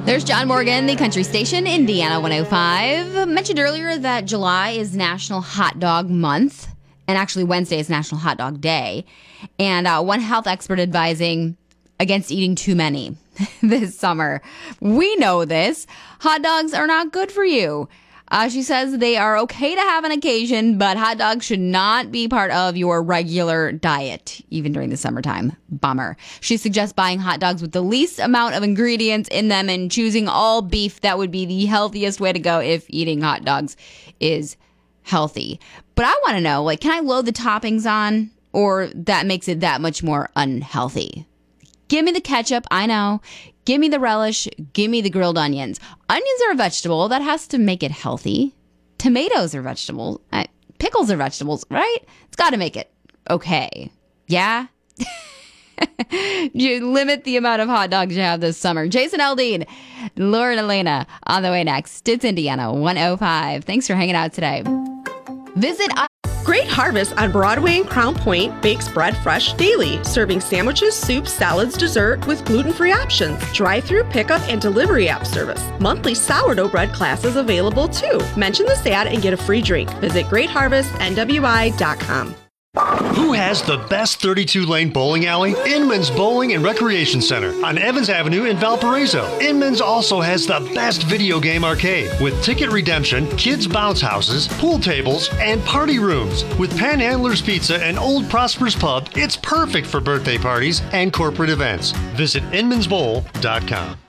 There's John Morgan, the country station, Indiana 105. Mentioned earlier that July is National Hot Dog Month, and actually Wednesday is National Hot Dog Day. And one health expert advising against eating too many this summer. We know this. Hot dogs are not good for you. She says they are okay to have on occasion, but hot dogs should not be part of your regular diet, even during the summertime. Bummer. She suggests buying hot dogs with the least amount of ingredients in them and choosing all beef. That would be the healthiest way to go if eating hot dogs is healthy. But I want to know, can I load the toppings on, or that makes it that much more unhealthy? Give me the ketchup, I know. Give me the relish. Give me the grilled onions. Onions are a vegetable. That has to make it healthy. Tomatoes are vegetables. Pickles are vegetables, right? It's got to make it okay. Yeah? You limit the amount of hot dogs you have this summer. Jason Aldean, Lauren Elena on the way next. It's Indiana 105. Thanks for hanging out today. Visit Great Harvest on Broadway and Crown Point bakes bread fresh daily, serving sandwiches, soups, salads, dessert with gluten-free options. Drive-through pickup and delivery app service. Monthly sourdough bread classes available too. Mention this ad and get a free drink. Visit GreatHarvestNWI.com. Who has the best 32-lane bowling alley? Inman's Bowling and Recreation Center on Evans Avenue in Valparaiso. Inman's also has the best video game arcade with ticket redemption, kids bounce houses, pool tables, and party rooms. With Panhandler's Pizza and Old Prosper's Pub, it's perfect for birthday parties and corporate events. Visit inmansbowl.com.